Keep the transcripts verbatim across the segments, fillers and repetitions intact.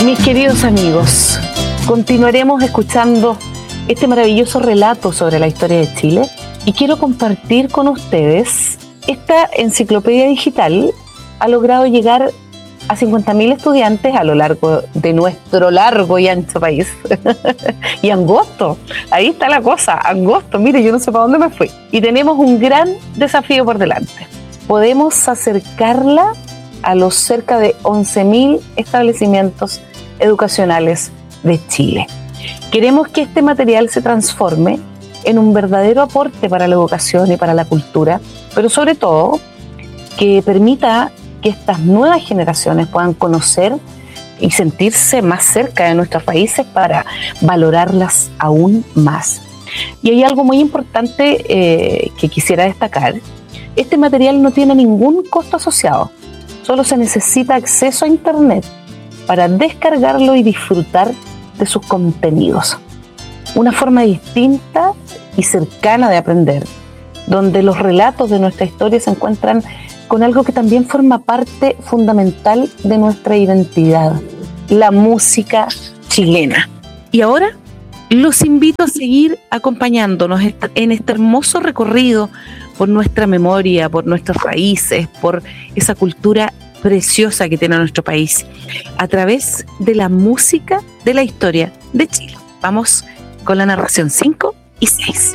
Mis queridos amigos, continuaremos escuchando este maravilloso relato sobre la historia de Chile y quiero compartir con ustedes esta enciclopedia digital. Ha logrado llegar a cincuenta mil estudiantes a lo largo de nuestro largo y ancho país. Y angosto, ahí está la cosa, angosto, mire, yo no sé para dónde me fui. Y tenemos un gran desafío por delante. Podemos acercarla a los cerca de once mil establecimientos educacionales de Chile. Queremos que este material se transforme en un verdadero aporte para la educación y para la cultura, pero sobre todo que permita que estas nuevas generaciones puedan conocer y sentirse más cerca de nuestros países para valorarlas aún más. Y hay algo muy importante eh, que quisiera destacar. Este material no tiene ningún costo asociado, solo se necesita acceso a Internet para descargarlo y disfrutar de sus contenidos. Una forma distinta y cercana de aprender, donde los relatos de nuestra historia se encuentran con algo que también forma parte fundamental de nuestra identidad, la música chilena. Y ahora los invito a seguir acompañándonos en este hermoso recorrido por nuestra memoria, por nuestras raíces, por esa cultura preciosa que tiene nuestro país, a través de la música de la historia de Chile. Vamos con la narración cinco y seis.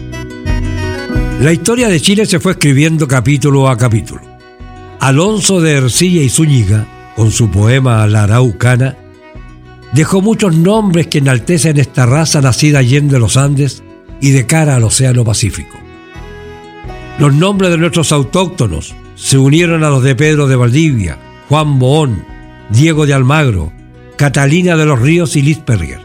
La historia de Chile se fue escribiendo capítulo a capítulo. Alonso de Ercilla y Zúñiga, con su poema La Araucana, dejó muchos nombres que enaltecen esta raza nacida allende los Andes y de cara al Océano Pacífico. Los nombres de nuestros autóctonos se unieron a los de Pedro de Valdivia, Juan Bohón, Diego de Almagro, Catalina de los Ríos y Litzberger.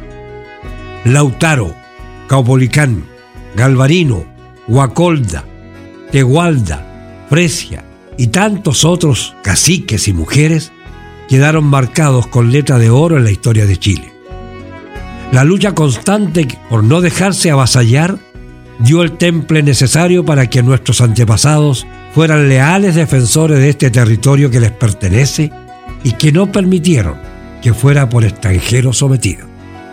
Lautaro, Caupolicán, Galvarino, Guacolda, Tegualda, Fresia y tantos otros caciques y mujeres quedaron marcados con letra de oro en la historia de Chile. La lucha constante por no dejarse avasallar dio el temple necesario para que nuestros antepasados fueran leales defensores de este territorio que les pertenece y que no permitieron que fuera por extranjeros sometido.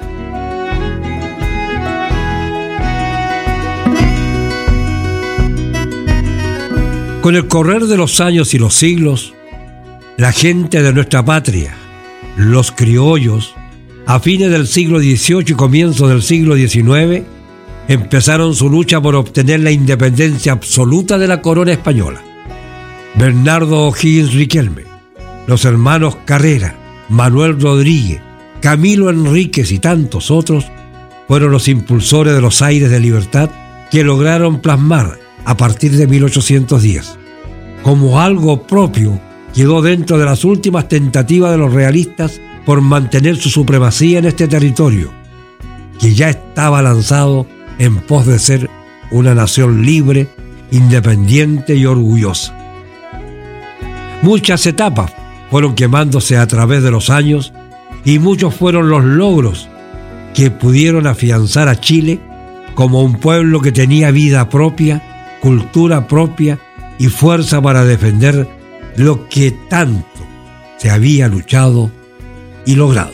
Con el correr de los años y los siglos, la gente de nuestra patria, los criollos, a fines del siglo dieciocho y comienzos del siglo diecinueve, empezaron su lucha por obtener la independencia absoluta de la corona española. Bernardo O'Higgins Riquelme, los hermanos Carrera, Manuel Rodríguez, Camilo Enríquez y tantos otros fueron los impulsores de los aires de libertad que lograron plasmar a partir de mil ochocientos diez. Como algo propio, quedó dentro de las últimas tentativas de los realistas por mantener su supremacía en este territorio, que ya estaba lanzado en pos de ser una nación libre, independiente y orgullosa. Muchas etapas fueron quemándose a través de los años y muchos fueron los logros que pudieron afianzar a Chile como un pueblo que tenía vida propia, cultura propia y fuerza para defender lo que tanto se había luchado y logrado.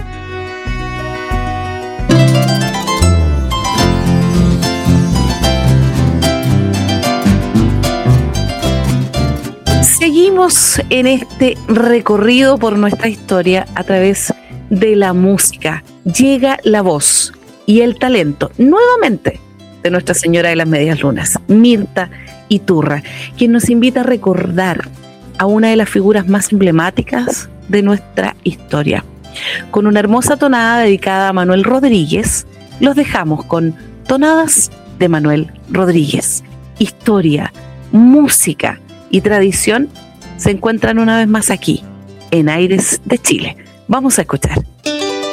Seguimos en este recorrido por nuestra historia a través de la música. Llega la voz y el talento nuevamente de Nuestra Señora de las Medias Lunas, Mirta Iturra, quien nos invita a recordar a una de las figuras más emblemáticas de nuestra historia. Con una hermosa tonada dedicada a Manuel Rodríguez, los dejamos con Tonadas de Manuel Rodríguez. Historia, música y tradición se encuentran una vez más aquí, en Aires de Chile. Vamos a escuchar.